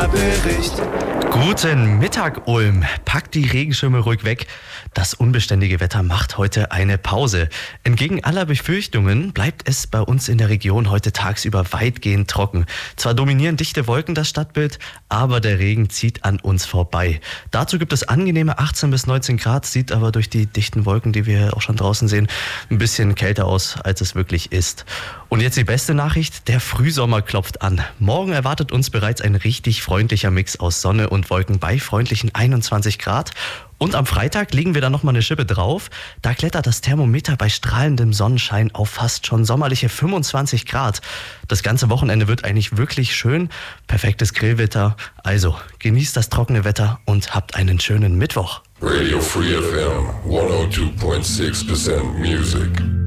Wetterbericht. Guten Mittag, Ulm. Packt die Regenschirme ruhig weg. Das unbeständige Wetter macht heute eine Pause. Entgegen aller Befürchtungen bleibt es bei uns in der Region heute tagsüber weitgehend trocken. Zwar dominieren dichte Wolken das Stadtbild, aber der Regen zieht an uns vorbei. Dazu gibt es angenehme 18 bis 19 Grad, sieht aber durch die dichten Wolken, die wir auch schon draußen sehen, ein bisschen kälter aus, als es wirklich ist. Und jetzt die beste Nachricht, der Frühsommer klopft an. Morgen erwartet uns bereits ein richtig freundlicher Mix aus Sonne und Wolken bei freundlichen 21 Grad. Und am Freitag legen wir dann nochmal eine Schippe drauf. Da klettert das Thermometer bei strahlendem Sonnenschein auf fast schon sommerliche 25 Grad. Das ganze Wochenende wird eigentlich wirklich schön. Perfektes Grillwetter. Also genießt das trockene Wetter und habt einen schönen Mittwoch. Radio Free FM 102.6% Music.